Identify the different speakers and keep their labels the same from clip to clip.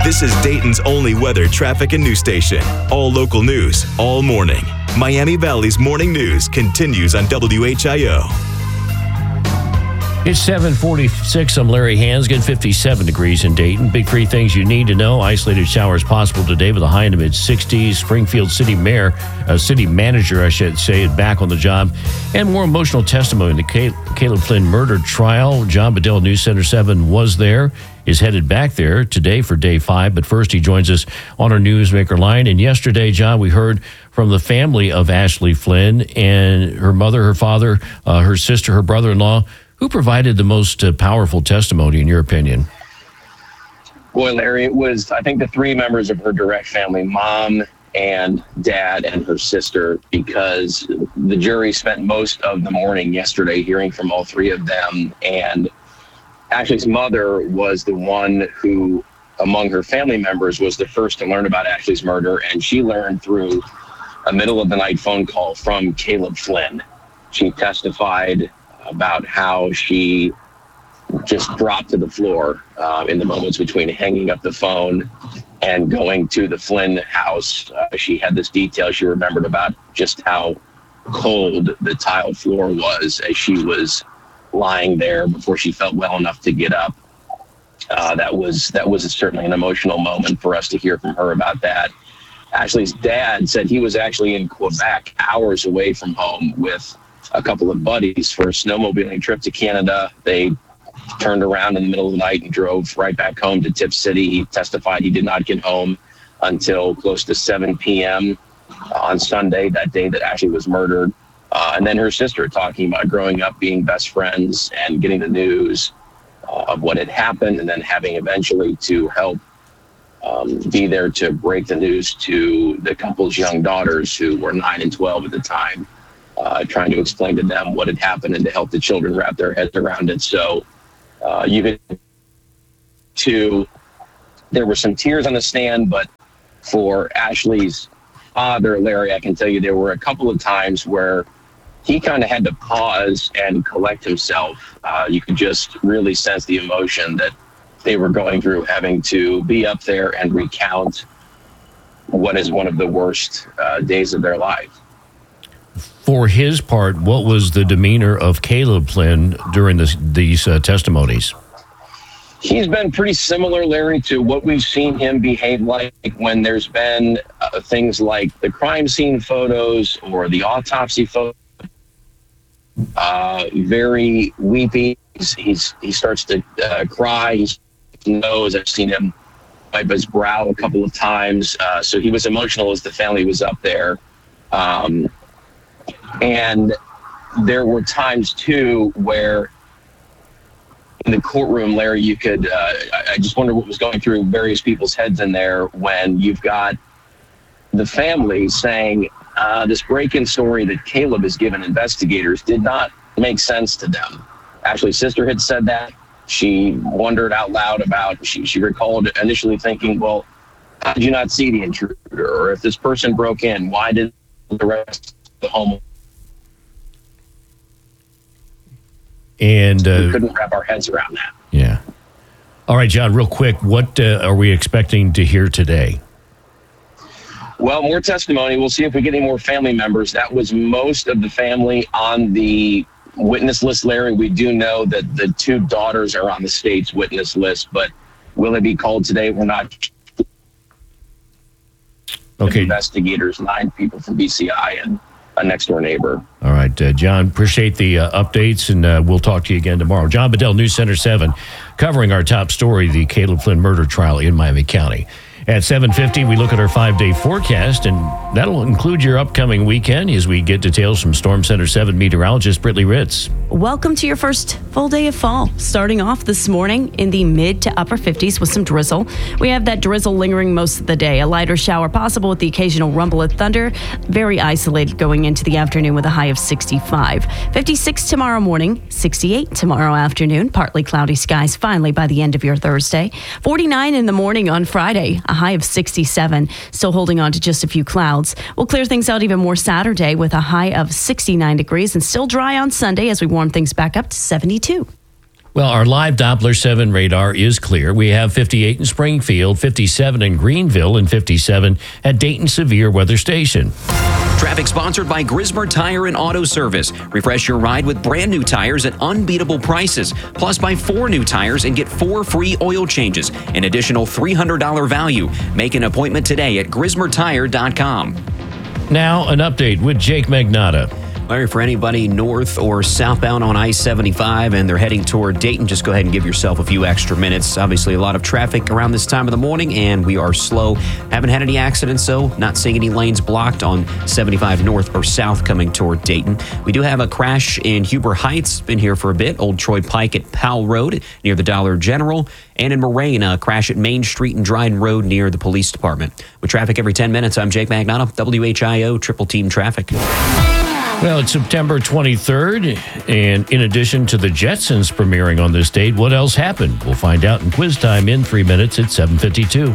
Speaker 1: This is Dayton's only weather, traffic, and news station. All local news, all morning. Miami Valley's Morning News continues on WHIO.
Speaker 2: It's 7:46. I'm Larry Hansgen. 57 degrees in Dayton. Big three things you need to know. Isolated showers possible today with a high in the mid-60s. Springfield city manager, I should say, is back on the job. And more emotional testimony in the Caleb Flynn murder trial. John Bedell, News Center 7, was there, is headed back there today for day 5. But first, he joins us on our Newsmaker line. And yesterday, John, we heard from the family of Ashley Flynn and her mother, her father, her sister, her brother-in-law. Who provided the most powerful testimony, in your opinion?
Speaker 3: Boy, Larry, it was, I think, the 3 members of her direct family, mom and dad and her sister, because the jury spent most of the morning yesterday hearing from all 3 of them. And Ashley's mother was the one who, among her family members, was the first to learn about Ashley's murder. And she learned through a middle-of-the-night phone call from Caleb Flynn. She testified about how she just dropped to the floor in the moments between hanging up the phone and going to the Flynn house. She had this detail she remembered about just how cold the tile floor was as she was lying there before she felt well enough to get up. That was certainly an emotional moment for us to hear from her about that. Ashley's dad said he was actually in Quebec, hours away from home, with a couple of buddies for a snowmobiling trip to Canada. They turned around in the middle of the night and drove right back home to Tipp City. He testified he did not get home until close to 7 p.m. On Sunday, that day that Ashley was murdered. And then her sister talking about growing up being best friends and getting the news of what had happened, and then having eventually to help be there to break the news to the couple's young daughters, who were 9 and 12 at the time. Trying to explain to them what had happened and to help the children wrap their heads around it. So there were some tears on the stand, but for Ashley's father, Larry, I can tell you there were a couple of times where he kind of had to pause and collect himself. You could just really sense the emotion that they were going through, having to be up there and recount what is one of the worst days of their life.
Speaker 2: For his part, what was the demeanor of Caleb Flynn during these testimonies?
Speaker 3: He's been pretty similar, Larry, to what we've seen him behave like when there's been things like the crime scene photos or the autopsy photos. Very weepy. He starts to cry. He knows. I've seen him wipe his brow a couple of times. So he was emotional as the family was up there. And there were times, too, where in the courtroom, Larry, you could, I just wonder what was going through various people's heads in there when you've got the family saying this break-in story that Caleb has given investigators did not make sense to them. Ashley's sister had said that. She wondered out loud about, she recalled initially thinking, well, how did you not see the intruder? Or if this person broke in, why did the rest of the home?
Speaker 2: And
Speaker 3: we couldn't wrap our heads around that.
Speaker 2: Yeah. All right, John, real quick, what are we expecting to hear today?
Speaker 3: Well, more testimony. We'll see if we get any more family members. That was most of the family on the witness list, Larry. We do know that the 2 daughters are on the state's witness list, but will they be called today? We're not.
Speaker 2: Okay.
Speaker 3: Investigators, 9 people from BCI and a next-door neighbor.
Speaker 2: All right, John, appreciate the updates, and we'll talk to you again tomorrow. John Bedell, News Center 7, covering our top story, the Caleb Flynn murder trial in Miami County. At 7:50, we look at our 5-day forecast, and that'll include your upcoming weekend as we get details from Storm Center 7 meteorologist Brittany Ritz.
Speaker 4: Welcome to your first full day of fall. Starting off this morning in the mid to upper 50s with some drizzle. We have that drizzle lingering most of the day. A lighter shower possible with the occasional rumble of thunder. Very isolated going into the afternoon with a high of 65. 56 tomorrow morning, 68 tomorrow afternoon. Partly cloudy skies finally by the end of your Thursday. 49 in the morning on Friday. A high of 67, still holding on to just a few clouds. We'll clear things out even more Saturday with a high of 69 degrees and still dry on Sunday as we warm things back up to 72.
Speaker 2: Well, our live Doppler 7 radar is clear. We have 58 in Springfield, 57 in Greenville, and 57 at Dayton Severe Weather Station.
Speaker 5: Traffic sponsored by Grismer Tire and Auto Service. Refresh your ride with brand new tires at unbeatable prices. Plus, buy 4 new tires and get 4 free oil changes. An additional $300 value. Make an appointment today at GrismerTire.com.
Speaker 2: Now, an update with Jake Magnotta.
Speaker 5: Larry, for anybody north or southbound on I-75 and they're heading toward Dayton, just go ahead and give yourself a few extra minutes. Obviously, a lot of traffic around this time of the morning, and we are slow. Haven't had any accidents, though. Not seeing any lanes blocked on 75 north or south coming toward Dayton. We do have a crash in Huber Heights. Been here for a bit. Old Troy Pike at Powell Road near the Dollar General. And in Moraine, a crash at Main Street and Dryden Road near the police department. With traffic every 10 minutes, I'm Jake Magnotta, WHIO Triple Team Traffic.
Speaker 2: Well, it's September 23rd, and in addition to the Jetsons premiering on this date, what else happened? We'll find out in quiz time in 3 minutes at 7:52.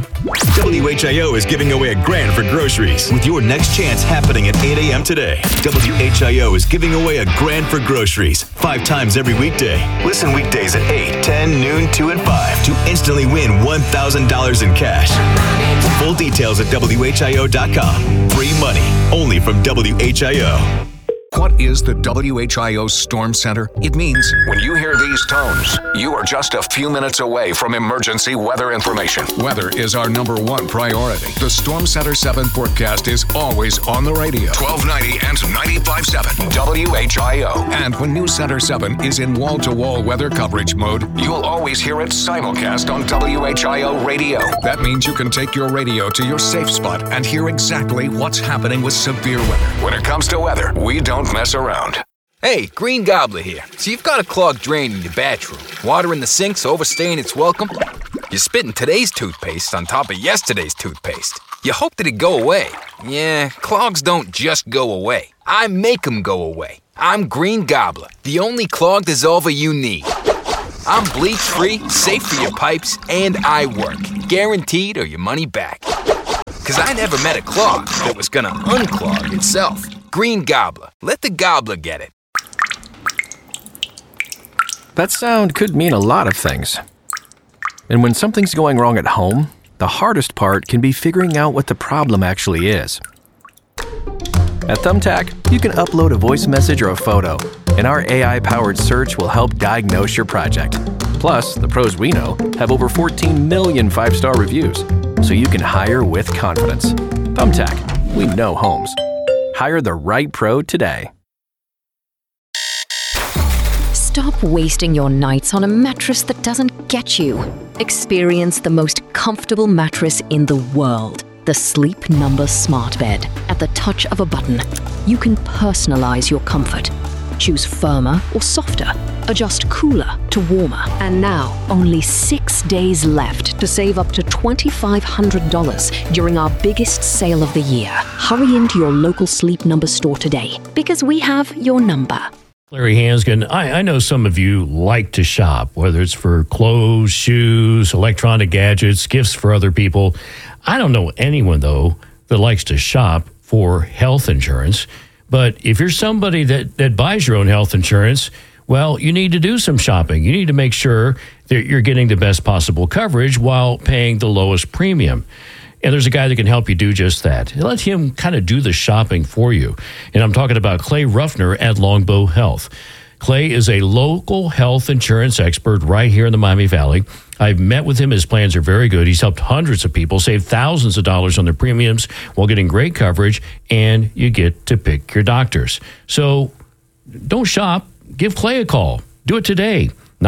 Speaker 1: WHIO is giving away $1,000 for groceries with your next chance happening at 8 a.m. today. WHIO is giving away $1,000 for groceries 5 times every weekday. Listen weekdays at 8, 10, noon, 2, and 5 to instantly win $1,000 in cash. Full details at WHIO.com. Free money only from WHIO.
Speaker 6: What is the WHIO Storm Center? It means when you hear these tones, you are just a few minutes away from emergency weather information. Weather is our #1 priority. The Storm Center 7 forecast is always on the radio. 1290 and 95.7 WHIO. And when News Center 7 is in wall-to-wall weather coverage mode, you'll always hear it simulcast on WHIO radio. That means you can take your radio to your safe spot and hear exactly what's happening with severe weather. When it comes to weather, we don't mess around.
Speaker 7: Hey, Green Gobbler here. So you've got a clogged drain in your bathroom. Water in the sink's overstaying its welcome. You're spitting today's toothpaste on top of yesterday's toothpaste. You hope that it'd go away. Yeah, clogs don't just go away. I make them go away. I'm Green Gobbler, the only clog dissolver you need. I'm bleach-free, safe for your pipes, and I work. Guaranteed or your money back. 'Cause I never met a clog that was gonna unclog itself. Green Gobbler. Let the gobbler get it.
Speaker 8: That sound could mean a lot of things. And when something's going wrong at home, the hardest part can be figuring out what the problem actually is. At Thumbtack, you can upload a voice message or a photo, and our AI-powered search will help diagnose your project. Plus, the pros we know have over 14 million 5-star reviews, so you can hire with confidence. Thumbtack. We know homes. Hire the right pro today.
Speaker 9: Stop wasting your nights on a mattress that doesn't get you. Experience the most comfortable mattress in the world. The Sleep Number Smart Bed. At the touch of a button, you can personalize your comfort. Choose firmer or softer. Adjust cooler to warmer. And now, only 6 days left to save up to $2,500 during our biggest sale of the year. Hurry into your local Sleep Number store today, because we have your number.
Speaker 2: Larry Hansgen, I know some of you like to shop, whether it's for clothes, shoes, electronic gadgets, gifts for other people. I don't know anyone, though, that likes to shop for health insurance. But if you're somebody that buys your own health insurance, well, you need to do some shopping. You need to make sure that you're getting the best possible coverage while paying the lowest premium. And there's a guy that can help you do just that. Let him kind of do the shopping for you. And I'm talking about Clay Ruffner at Longbow Health. Clay is a local health insurance expert right here in the Miami Valley. I've met with him. His plans are very good. He's helped hundreds of people save thousands of dollars on their premiums while getting great coverage, and you get to pick your doctors. So don't shop. Give Clay a call. Do it today.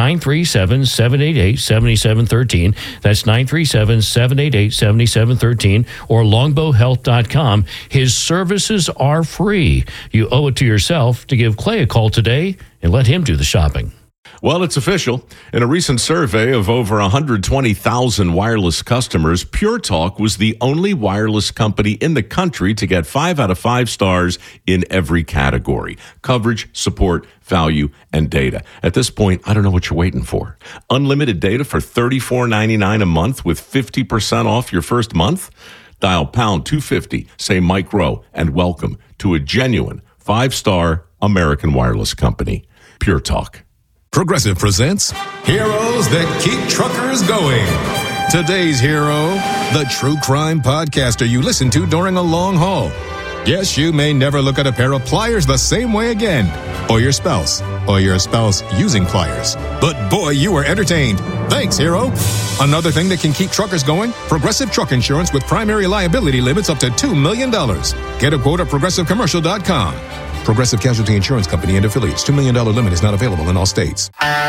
Speaker 2: 937-788-7713. That's 937-788-7713 or longbowhealth.com. His services are free. You owe it to yourself to give Clay a call today and let him do the shopping.
Speaker 10: Well, it's official. In a recent survey of over 120,000 wireless customers, Pure Talk was the only wireless company in the country to get 5 out of 5 stars in every category: coverage, support, value, and data. At this point, I don't know what you're waiting for. Unlimited data for $34.99 a month with 50% off your first month? Dial pound 250, say Mike Rowe, and welcome to a genuine 5-star American wireless company, Pure Talk.
Speaker 6: Progressive presents Heroes That Keep Truckers Going. Today's hero, the true crime podcaster you listen to during a long haul. Yes, you may never look at a pair of pliers the same way again, or your spouse using pliers. But boy, you were entertained. Thanks, hero. Another thing that can keep truckers going, Progressive Truck Insurance with primary liability limits up to $2 million. Get a quote at progressivecommercial.com. Progressive Casualty Insurance Company and affiliates. $2 million limit is not available in all states.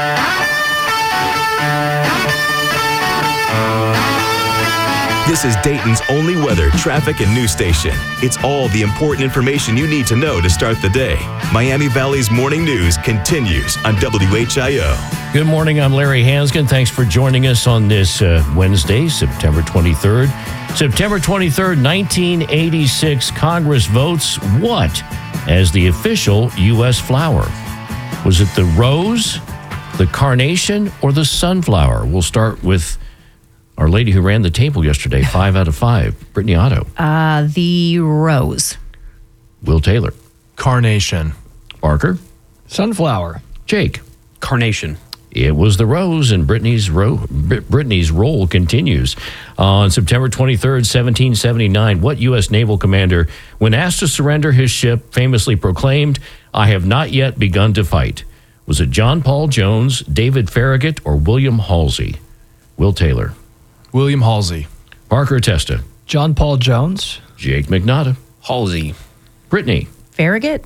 Speaker 1: This is Dayton's only weather, traffic, and news station. It's all the important information you need to know to start the day. Miami Valley's morning news continues on WHIO.
Speaker 2: Good morning. I'm Larry Hansgen. Thanks for joining us on this Wednesday, September 23rd. September 23rd, 1986, Congress votes what as the official U.S. flower? Was it the rose, the carnation, or the sunflower? We'll start with our lady who ran the table yesterday, 5 out of 5. Brittany Otto.
Speaker 11: The rose.
Speaker 2: Will Taylor.
Speaker 12: Carnation.
Speaker 2: Parker.
Speaker 12: Sunflower.
Speaker 2: Jake.
Speaker 5: Carnation.
Speaker 2: It was the rose, and Brittany's role continues. On September 23rd, 1779, what U.S. naval commander, when asked to surrender his ship, famously proclaimed, "I have not yet begun to fight"? Was it John Paul Jones, David Farragut, or William Halsey? Will Taylor.
Speaker 12: William Halsey.
Speaker 2: Parker Testa.
Speaker 12: John Paul Jones.
Speaker 2: Jake McNaughton.
Speaker 5: Halsey.
Speaker 2: Brittany.
Speaker 11: Farragut.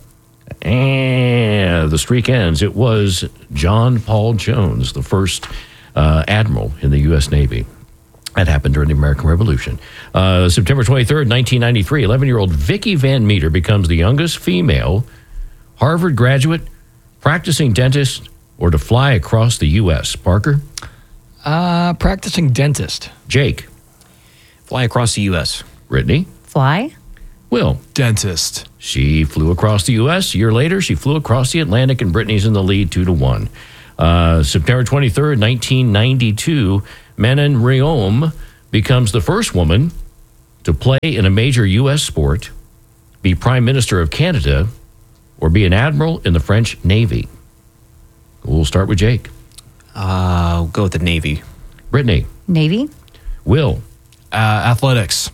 Speaker 2: And the streak ends. It was John Paul Jones, the first admiral in the U.S. Navy. That happened during the American Revolution. September 23rd, 1993, 11-year-old Vicki Van Meter becomes the youngest female Harvard graduate, practicing dentist, or to fly across the U.S. Parker?
Speaker 12: Practicing dentist.
Speaker 2: Jake?
Speaker 5: Fly across the U.S.
Speaker 2: Brittany?
Speaker 11: Fly.
Speaker 2: Will?
Speaker 12: Dentist.
Speaker 2: She flew across the U.S. A year later, she flew across the Atlantic, and Brittany's in the lead 2-1. September 23rd, 1992, Manon Rhéaume becomes the first woman to play in a major U.S. sport, be Prime Minister of Canada, or be an admiral in the French Navy. We'll start with Jake.
Speaker 5: Go with the Navy.
Speaker 2: Brittany.
Speaker 11: Navy.
Speaker 2: Will.
Speaker 12: Athletics.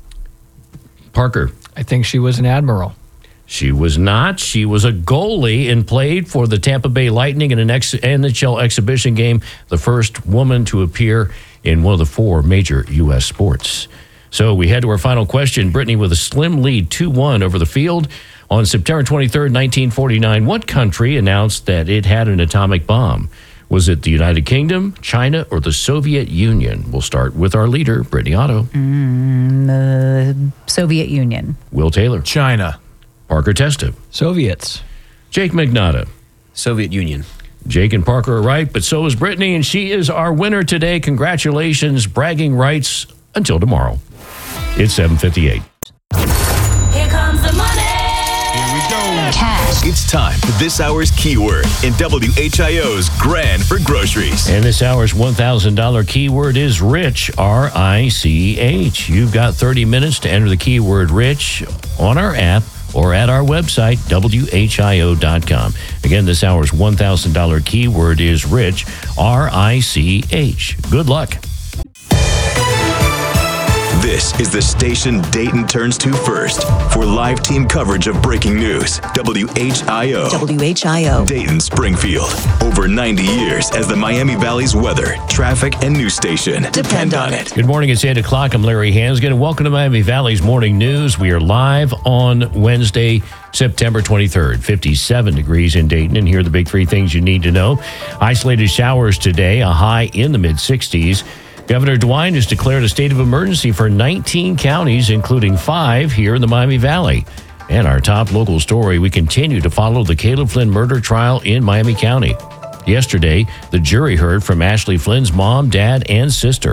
Speaker 2: Parker.
Speaker 12: I think she was an admiral.
Speaker 2: She was not. She was a goalie and played for the Tampa Bay Lightning in an NHL exhibition game, the first woman to appear in one of the 4 major U.S. sports. So we head to our final question. Brittany with a slim lead, 2-1 over the field. On September 23rd, 1949, what country announced that it had an atomic bomb? Was it the United Kingdom, China, or the Soviet Union? We'll start with our leader, Brittany Otto.
Speaker 11: The Soviet Union.
Speaker 2: Will Taylor.
Speaker 12: China.
Speaker 2: Parker Testa.
Speaker 12: Soviets.
Speaker 2: Jake McNaughton.
Speaker 5: Soviet Union.
Speaker 2: Jake and Parker are right, but so is Brittany, and she is our winner today. Congratulations, bragging rights until tomorrow. It's 7:58.
Speaker 13: Here comes the money.
Speaker 1: Here we go.
Speaker 13: Cash.
Speaker 1: It's time for this hour's keyword in WHIO's Grand for Groceries.
Speaker 2: And this hour's $1,000 keyword is rich, R-I-C-H. You've got 30 minutes to enter the keyword rich on our app or at our website, WHIO.com. Again, this hour's $1,000 keyword is rich, R-I-C-H. Good luck.
Speaker 1: This is the station Dayton turns to first for live team coverage of breaking news. WHIO.
Speaker 14: WHIO.
Speaker 1: Dayton Springfield. Over 90 years as the Miami Valley's weather, traffic, and news station. Depend on it.
Speaker 2: Good morning. It's 8 o'clock. I'm Larry Hansgen, and welcome to Miami Valley's Morning News. We are live on Wednesday, September 23rd. 57 degrees in Dayton, and here are the big 3 things you need to know. Isolated showers today, a high in the mid-60s. Governor DeWine has declared a state of emergency for 19 counties, including 5 here in the Miami Valley. And our top local story, we continue to follow the Caleb Flynn murder trial in Miami County. Yesterday, the jury heard from Ashley Flynn's mom, dad, and sister.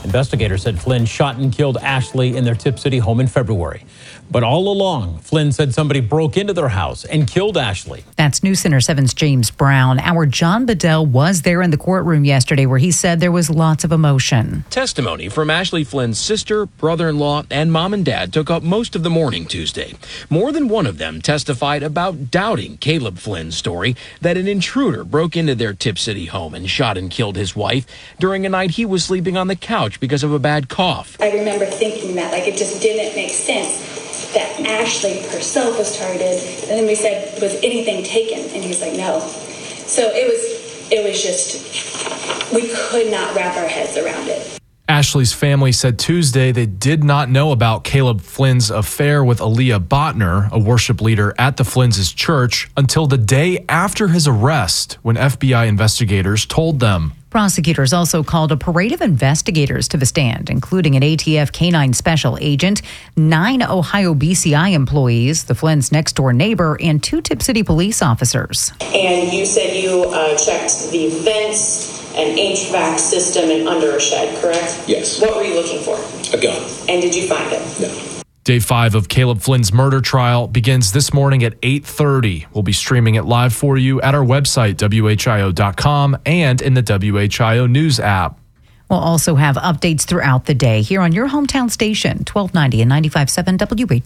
Speaker 14: Investigators said Flynn shot and killed Ashley in their Tip City home in February. But all along, Flynn said somebody broke into their house and killed Ashley.
Speaker 11: That's News Center 7's James Brown. Our John Bedell was there in the courtroom yesterday where he said there was lots of emotion.
Speaker 15: Testimony from Ashley Flynn's sister, brother-in-law, and mom and dad took up most of the morning Tuesday. More than one of them testified about doubting Caleb Flynn's story that an intruder broke into their Tip City home and shot and killed his wife during a night he was sleeping on the couch because of a bad cough.
Speaker 16: I remember thinking that, it just didn't make sense that Ashley herself was targeted. And then we said, was anything taken? And he's like, no. So it was just, we could not wrap our heads around it.
Speaker 12: Ashley's family said Tuesday they did not know about Caleb Flynn's affair with Aaliyah Botner, a worship leader at the Flynn's church, until the day after his arrest when FBI investigators told them.
Speaker 11: Prosecutors also called a parade of investigators to the stand, including an ATF K-9 special agent, 9 Ohio BCI employees, the Flynn's next-door neighbor, and 2 Tip City police officers.
Speaker 17: And you said you checked the vents and HVAC system and under a shed, correct?
Speaker 18: Yes.
Speaker 17: What were you looking for?
Speaker 18: A gun.
Speaker 17: And did you find it?
Speaker 18: No.
Speaker 12: Day 5 of Caleb Flynn's murder trial begins this morning at 8:30. We'll be streaming it live for you at our website, WHIO.com, and in the WHIO News app.
Speaker 11: We'll also have updates throughout the day here on your hometown station, 1290 and 95.7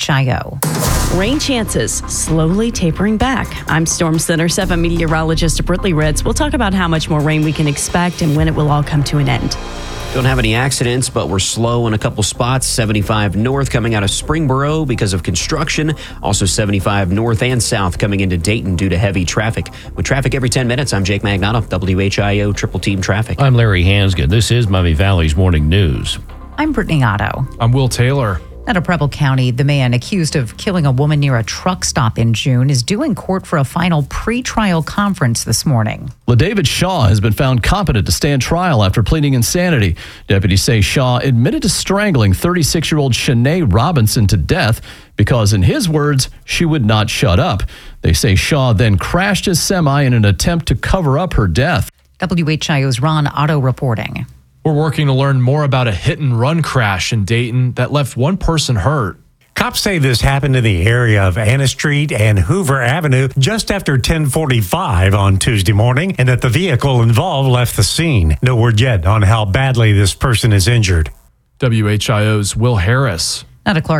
Speaker 11: WHIO.
Speaker 4: Rain chances slowly tapering back. I'm Storm Center 7 meteorologist Britley Ritz. We'll talk about how much more rain we can expect and when it will all come to an end.
Speaker 5: Don't have any accidents, but we're slow in a couple spots. 75 north coming out of Springboro because of construction. Also 75 north and south coming into Dayton due to heavy traffic. With traffic every 10 minutes, I'm Jake Magnotta, WHIO Triple Team Traffic.
Speaker 2: I'm Larry Hansgen. This is Miami Valley's Morning News.
Speaker 11: I'm Brittany Otto.
Speaker 12: I'm Will Taylor.
Speaker 11: Out of Preble County, the man accused of killing a woman near a truck stop in June is due in court for a final pre-trial conference this morning.
Speaker 19: LaDavid Shaw has been found competent to stand trial after pleading insanity. Deputies say Shaw admitted to strangling 36-year-old Shanae Robinson to death because, in his words, she would not shut up. They say Shaw then crashed his semi in an attempt to cover up her death.
Speaker 11: WHIO's Ron Otto reporting.
Speaker 12: We're working to learn more about a hit-and-run crash in Dayton that left one person hurt.
Speaker 20: Cops say this happened in the area of Anna Street and Hoover Avenue just after 10:45 on Tuesday morning, and that the vehicle involved left the scene. No word yet on how badly this person is injured.
Speaker 12: WHIO's Will Harris.
Speaker 11: Out of Clark